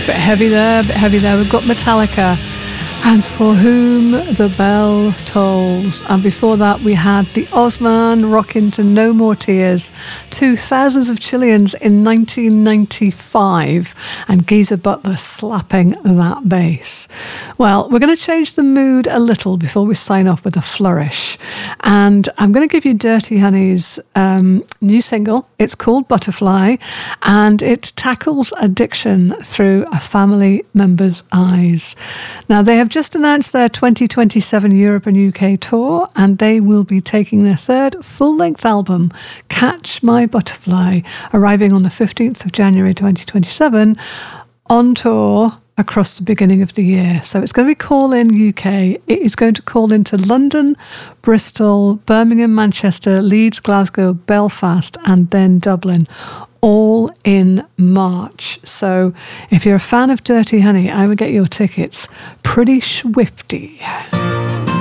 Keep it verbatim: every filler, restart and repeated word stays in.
Bit heavy there, bit heavy there. We've got Metallica and For Whom the Bell Tolls. And before that, we had the Osman rocking to No More Tears to Thousands of Chileans in nineteen ninety-five, and Geezer Butler slapping that bass. Well, we're going to change the mood a little before we sign off with a flourish. And I'm going to give you Dirty Honey's um, new single. It's called Butterfly, and it tackles addiction through a family member's eyes. Now, they have just announced their twenty twenty-seven Europe and U K tour, and they will be taking their third full-length album, Catch My Butterfly, arriving on the fifteenth of January twenty twenty-seven, on tour across the beginning of the year. So it's going to be Call In U K. It is going to call into London, Bristol, Birmingham, Manchester, Leeds, Glasgow, Belfast, and then Dublin, all in March. So if you're a fan of Dirty Honey, I would get your tickets pretty swifty.